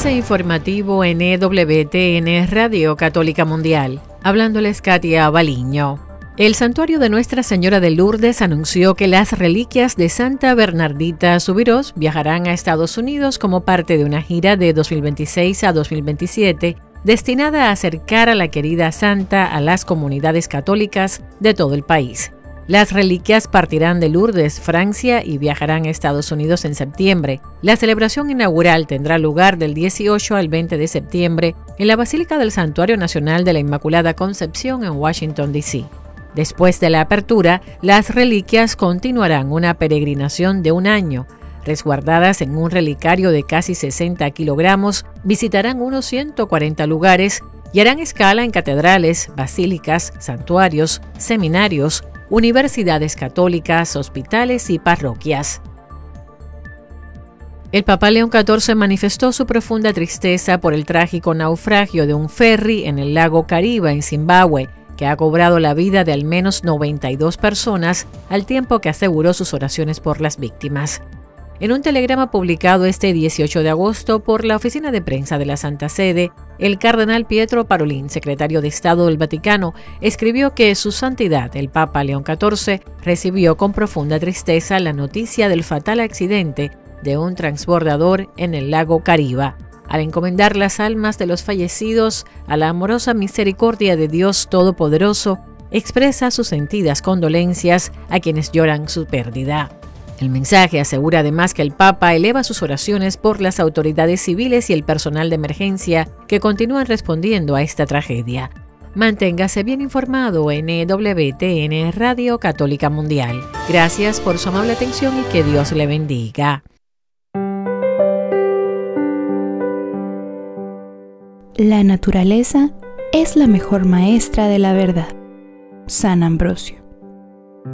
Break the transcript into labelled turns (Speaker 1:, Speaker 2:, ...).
Speaker 1: Avance informativo en EWTN Radio Católica Mundial. Hablándoles Katia Baliño. El Santuario de Nuestra Señora de Lourdes anunció que las reliquias de Santa Bernardita Subirós viajarán a Estados Unidos como parte de una gira de 2026 a 2027 destinada a acercar a la querida santa a las comunidades católicas de todo el país. Las reliquias partirán de Lourdes, Francia, y viajarán a Estados Unidos en septiembre. La celebración inaugural tendrá lugar del 18 al 20 de septiembre en la Basílica del Santuario Nacional de la Inmaculada Concepción en Washington, D.C. Después de la apertura, las reliquias continuarán una peregrinación de un año. Resguardadas en un relicario de casi 60 kilogramos, visitarán unos 140 lugares y harán escala en catedrales, basílicas, santuarios, seminarios, universidades católicas, hospitales y parroquias. El Papa León XIV manifestó su profunda tristeza por el trágico naufragio de un ferry en el lago Kariba, en Zimbabue, que ha cobrado la vida de al menos 92 personas, al tiempo que aseguró sus oraciones por las víctimas. En un telegrama publicado este 18 de agosto por la Oficina de Prensa de la Santa Sede, el cardenal Pietro Parolin, secretario de Estado del Vaticano, escribió que Su Santidad, el Papa León XIV, recibió con profunda tristeza la noticia del fatal accidente de un transbordador en el lago Kariba. Al encomendar las almas de los fallecidos a la amorosa misericordia de Dios Todopoderoso, expresa sus sentidas condolencias a quienes lloran su pérdida. El mensaje asegura además que el Papa eleva sus oraciones por las autoridades civiles y el personal de emergencia que continúan respondiendo a esta tragedia. Manténgase bien informado en EWTN Radio Católica Mundial. Gracias por su amable atención y que Dios le bendiga.
Speaker 2: La naturaleza es la mejor maestra de la verdad. San Ambrosio.